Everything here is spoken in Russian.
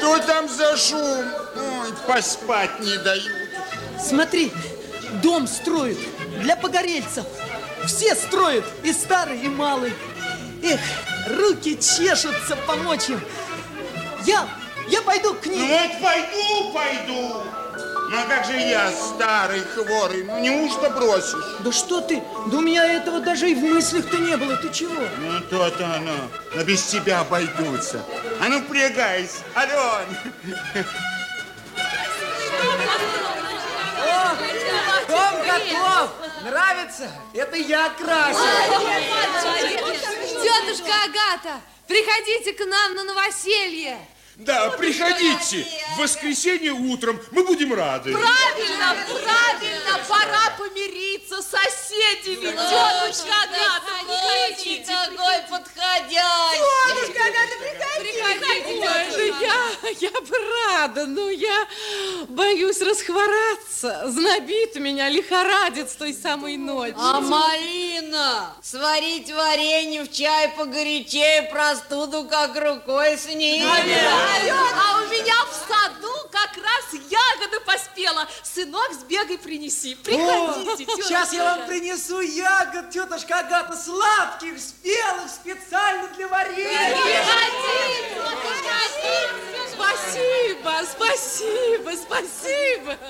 Что там за шум? Ой, поспать не дают. Смотри, дом строят для погорельцев. Все строят, и старый, и малый. Эх, руки чешутся помочь им. Я пойду к ним. Ну вот пойду. Ну а как же я, старый, хворый, ну неужто бросишь? Да что ты? Да у меня этого даже и в мыслях-то не было. Ты чего? Ну то-то оно. Но без тебя обойдутся. А ну впрягайся, Ален. О, дом готов. Нравится? Это я красил. Тетушка Агата, приходите к нам на новоселье. Да, приходите. В воскресенье утром мы будем рады. Правильно, пора помириться с соседями. Тетушка Агата, приходите. Какой подходящий. Тетушка Агата, приходите. Я бы рада, но я боюсь расхвораться. Знобит меня, лихорадит с той самой ночи. А малина? Сварить варенье в чай погорячее, простуду как рукой снять. А у меня в саду как раз ягода поспела. Сынок, сбегай, принеси. Приходите, тетушка. Сейчас я вам принесу ягод, тетушка Агата, сладких, спелых, специально для варенья. Приходите. Спасибо.